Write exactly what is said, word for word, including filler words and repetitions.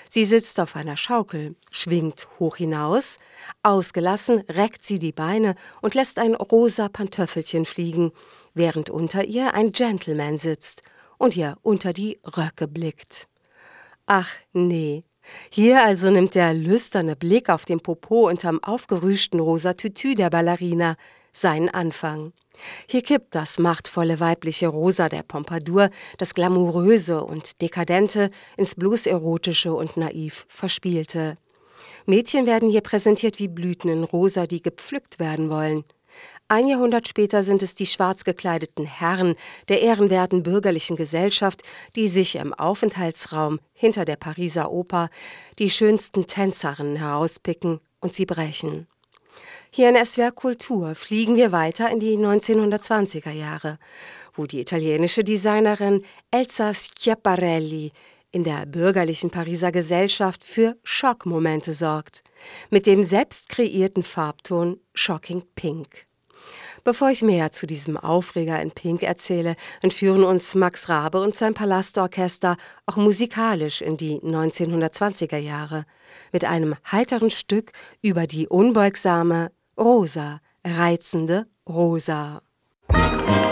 Sie sitzt auf einer Schaukel, schwingt hoch hinaus, ausgelassen reckt sie die Beine und lässt ein rosa Pantöffelchen fliegen, während unter ihr ein Gentleman sitzt und ihr unter die Röcke blickt. Ach nee, hier also nimmt der lüsterne Blick auf den Popo unterm aufgerüschten rosa Tütü der Ballerina seinen Anfang. Hier kippt das machtvolle weibliche Rosa der Pompadour, das Glamouröse und Dekadente, ins bloß Erotische und naiv Verspielte. Mädchen werden hier präsentiert wie Blüten in Rosa, die gepflückt werden wollen. Ein Jahrhundert später sind es die schwarz gekleideten Herren der ehrenwerten bürgerlichen Gesellschaft, die sich im Aufenthaltsraum hinter der Pariser Oper die schönsten Tänzerinnen herauspicken und sie brechen. Hier in S W R Kultur fliegen wir weiter in die neunzehnhundertzwanziger Jahre, wo die italienische Designerin Elsa Schiaparelli in der bürgerlichen Pariser Gesellschaft für Schockmomente sorgt, mit dem selbst kreierten Farbton Shocking Pink. Bevor ich mehr zu diesem Aufreger in Pink erzähle, entführen uns Max Rabe und sein Palastorchester auch musikalisch in die neunzehnhundertzwanziger Jahre mit einem heiteren Stück über die unbeugsame Rosa, reizende Rosa.